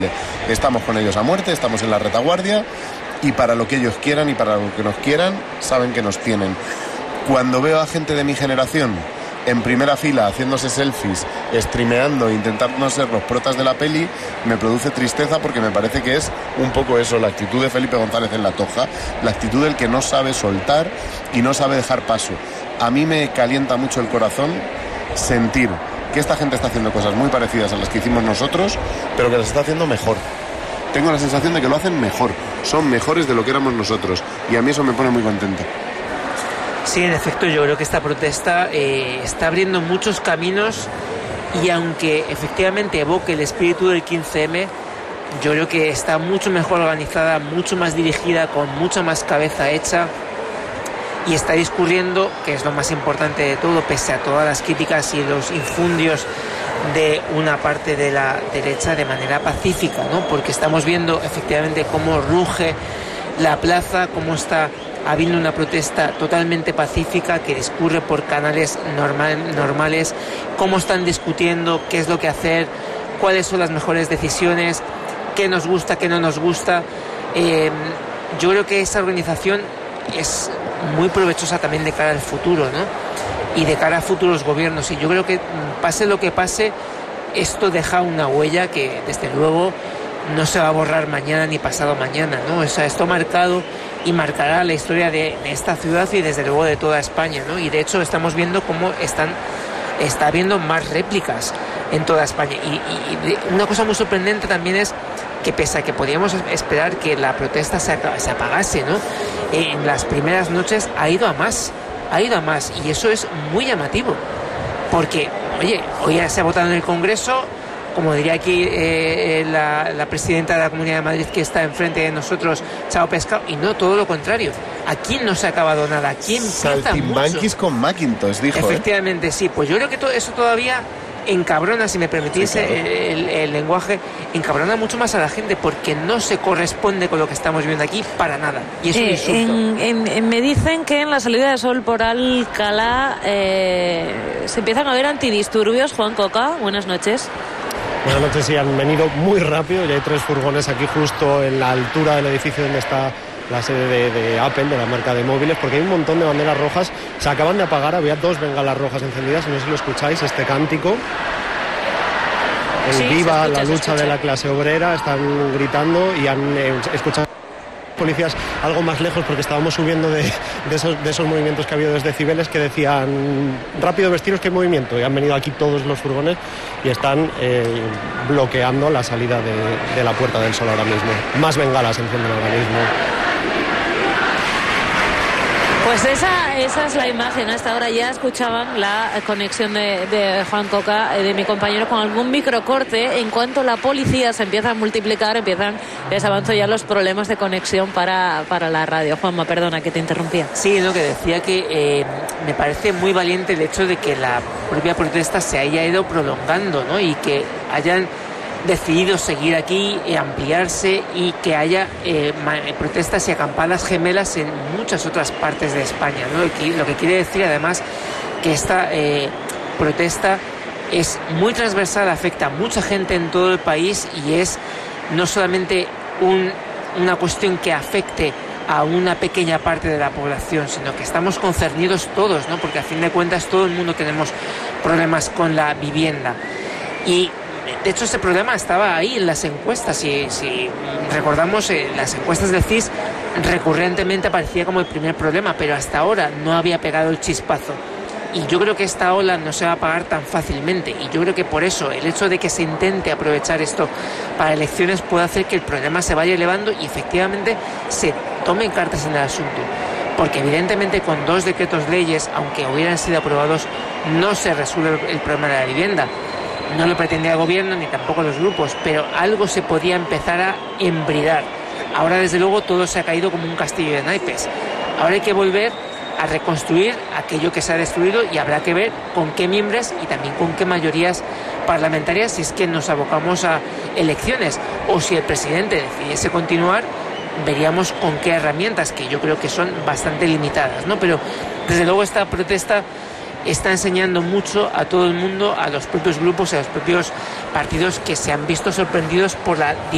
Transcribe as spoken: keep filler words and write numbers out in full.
Estamos con ellos a muerte, estamos en la retaguardia y para lo que ellos quieran y para lo que nos quieran, saben que nos tienen. Cuando veo a gente de mi generación en primera fila haciéndose selfies, streameando, intentando ser los protas de la peli, me produce tristeza porque me parece que es un poco eso, la actitud de Felipe González en La Toja, la actitud del que no sabe soltar y no sabe dejar paso. A mí me calienta mucho el corazón sentir que esta gente está haciendo cosas muy parecidas a las que hicimos nosotros, pero que las está haciendo mejor. Tengo la sensación de que lo hacen mejor, son mejores de lo que éramos nosotros, y a mí eso me pone muy contento. Sí, en efecto, yo creo que esta protesta eh, está abriendo muchos caminos y aunque efectivamente evoque el espíritu del quince eme, yo creo que está mucho mejor organizada, mucho más dirigida, con mucha más cabeza hecha y está discurriendo, que es lo más importante de todo, pese a todas las críticas y los infundios de una parte de la derecha, de manera pacífica, ¿no? Porque estamos viendo efectivamente cómo ruge la plaza, cómo está habiendo una protesta totalmente pacífica que discurre por canales normal, normales, cómo están discutiendo qué es lo que hacer, cuáles son las mejores decisiones, qué nos gusta, qué no nos gusta. Eh, yo creo que esa organización es muy provechosa también de cara al futuro, ¿no? Y de cara a futuros gobiernos. Y yo creo que pase lo que pase, esto deja una huella que desde luego no se va a borrar mañana ni pasado mañana, ¿no? O sea, esto ha marcado y marcará la historia de, de esta ciudad y desde luego de toda España, ¿no? Y de hecho estamos viendo cómo están está habiendo más réplicas en toda España. Y, y, y una cosa muy sorprendente también es que pese a que podíamos esperar que la protesta se, se apagase, ¿no? En las primeras noches ha ido a más, ha ido a más y eso es muy llamativo, porque, oye, hoy ya se ha votado en el Congreso, como diría aquí eh, la, la presidenta de la Comunidad de Madrid que está enfrente de nosotros, chao pescado, y no, todo lo contrario. Aquí no se ha acabado nada, aquí empieza Saltimbanquis mucho. Con Macintosh, dijo. Efectivamente, ¿eh? sí, pues yo creo que todo eso todavía encabrona, si me permitiese sí, claro. el, el lenguaje, encabrona mucho más a la gente porque no se corresponde con lo que estamos viendo aquí para nada. Y es eh, un insulto. En, en, en, me dicen que en la salida de sol por Alcalá eh, se empiezan a ver antidisturbios. Juan Coca, buenas noches. Buenas noches, sí, han venido muy rápido. Ya hay tres furgones aquí justo en la altura del edificio donde está la sede de, de Apple, de la marca de móviles, porque hay un montón de banderas rojas. Se acaban de apagar, había dos bengalas rojas encendidas, no sé si lo escucháis, este cántico. El sí, viva escucha, la lucha de la clase obrera, están gritando y han eh, escuchado policías algo más lejos porque estábamos subiendo de, de, esos, de esos movimientos que ha habido desde Cibeles que decían rápido vestiros que hay movimiento, y han venido aquí todos los furgones y están eh, bloqueando la salida de, de la Puerta del Sol ahora mismo. Más bengalas encienden ahora mismo. Pues esa, esa es la imagen. Hasta ahora ya escuchaban la conexión de, de Juan Coca, de mi compañero, con algún microcorte. En cuanto la policía se empieza a multiplicar, empiezan, les avanzo ya los problemas de conexión para, para la radio. Juanma, perdona que te interrumpía. Sí, lo que decía que eh, me parece muy valiente el hecho de que la propia protesta se haya ido prolongando, ¿no? Y que hayan decidido seguir aquí y ampliarse y que haya eh, protestas y acampadas gemelas en muchas otras partes de España, ¿no? Lo que quiere decir además que esta eh, protesta es muy transversal, afecta a mucha gente en todo el país y es no solamente un, una cuestión que afecte a una pequeña parte de la población, sino que estamos concernidos todos, ¿no? Porque a fin de cuentas todo el mundo tenemos problemas con la vivienda. Y de hecho, ese problema estaba ahí en las encuestas. Si, si recordamos, eh, las encuestas del C I S recurrentemente aparecía como el primer problema, pero hasta ahora no había pegado el chispazo. Y yo creo que esta ola no se va a apagar tan fácilmente. Y yo creo que por eso el hecho de que se intente aprovechar esto para elecciones puede hacer que el problema se vaya elevando y efectivamente se tomen cartas en el asunto. Porque evidentemente con dos decretos leyes, aunque hubieran sido aprobados, no se resuelve el problema de la vivienda. No lo pretendía el gobierno ni tampoco los grupos, pero algo se podía empezar a embridar. Ahora, desde luego, todo se ha caído como un castillo de naipes. Ahora hay que volver a reconstruir aquello que se ha destruido y habrá que ver con qué miembros y también con qué mayorías parlamentarias si es que nos abocamos a elecciones o si el presidente decidiese continuar, veríamos con qué herramientas, que yo creo que son bastante limitadas, ¿no? Pero desde luego esta protesta está enseñando mucho a todo el mundo, a los propios grupos, a los propios partidos que se han visto sorprendidos por la